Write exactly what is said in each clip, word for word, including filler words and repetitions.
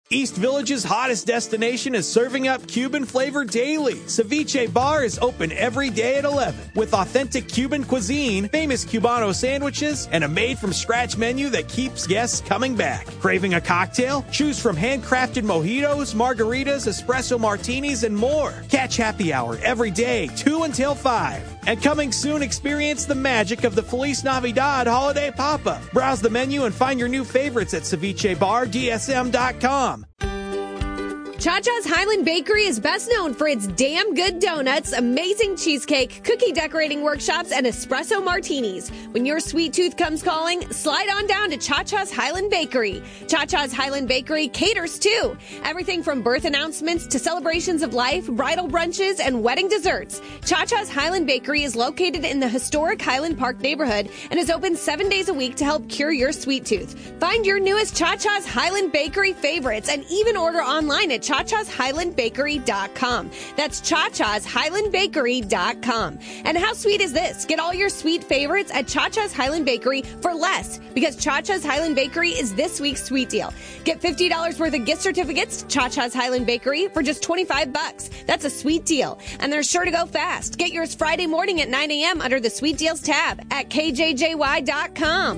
East Village's hottest destination is serving up Cuban flavor daily. Ceviche Bar is open every day at eleven with authentic Cuban cuisine, famous Cubano sandwiches, and a made-from-scratch menu that keeps guests coming back. Craving a cocktail? Choose from handcrafted mojitos, margaritas, espresso martinis, and more. Catch happy hour every day, two until five. And coming soon, experience the magic of the Feliz Navidad holiday pop-up. Browse the menu and find your new favorites at ceviche bar d s m dot com. Cha-Cha's Highland Bakery is best known for its damn good donuts, amazing cheesecake, cookie decorating workshops, and espresso martinis. When your sweet tooth comes calling, slide on down to Cha-Cha's Highland Bakery. Cha-Cha's Highland Bakery caters too. Everything from birth announcements to celebrations of life, bridal brunches, and wedding desserts. Cha-Cha's Highland Bakery is located in the historic Highland Park neighborhood and is open seven days a week to help cure your sweet tooth. Find your newest Cha-Cha's Highland Bakery favorites and even order online at cha chas highland bakery dot com. That's cha chas highland bakery dot com. And how sweet is this? Get all your sweet favorites at Cha-Cha's Highland Bakery for less, because Cha-Cha's Highland Bakery is this week's sweet deal. Get fifty dollars worth of gift certificates to Cha-Cha's Highland Bakery for just twenty-five bucks. That's a sweet deal, and they're sure to go fast. Get yours Friday morning at nine a.m. under the Sweet Deals tab at k j j y dot com.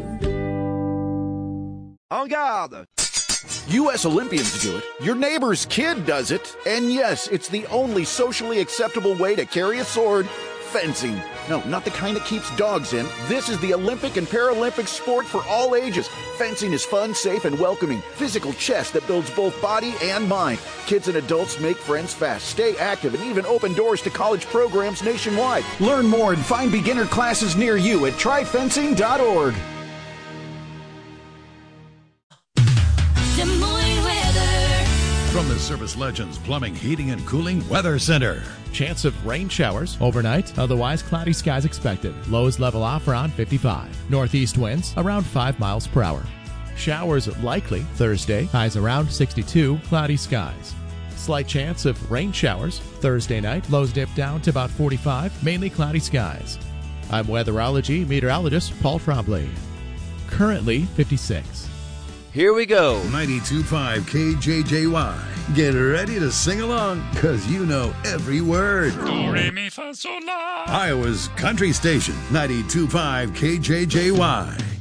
En garde! U S Olympians do it, your neighbor's kid does it, and yes, it's the only socially acceptable way to carry a sword: fencing. No, not the kind that keeps dogs in. This is the Olympic and Paralympic sport for all ages. Fencing is fun, safe, and welcoming. Physical chess that builds both body and mind. Kids and adults make friends fast, stay active, and even open doors to college programs nationwide. Learn more and find beginner classes near you at try fencing dot org. From the Service Legends Plumbing, Heating, and Cooling Weather Center. Chance of rain showers overnight, otherwise cloudy skies expected. Lows level off around fifty-five. Northeast winds around five miles per hour. Showers likely Thursday, highs around sixty-two, cloudy skies. Slight chance of rain showers Thursday night, lows dip down to about forty-five, mainly cloudy skies. I'm weatherology meteorologist Paul Trombley. Currently fifty-six. Here we go. ninety-two point five K J J Y. Get ready to sing along, because you know every word. Do, re, mi, fa, sol, la. Iowa's country station, ninety-two point five K J J Y.